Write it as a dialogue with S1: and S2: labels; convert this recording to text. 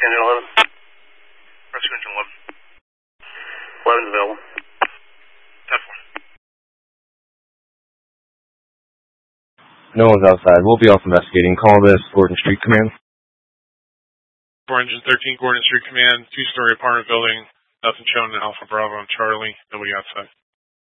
S1: engine 11.
S2: Rescue engine 11.
S1: 11's available.
S2: 10-4.
S3: No one's outside. We'll be off investigating. Call this Gordon Street Command.
S4: For Engine 13, Gordon Street Command, 2-story apartment building. Nothing shown in Alpha Bravo and Charlie. Nobody outside.